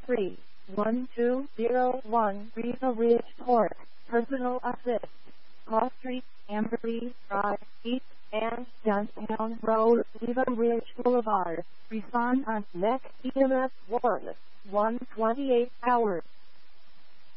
1201 Riva Ridge Court, Personal Assist, Hall Street, Amberley Drive, East and Downtown Road, Riva Ridge Boulevard. Respond on next EMS 1, 128 hours.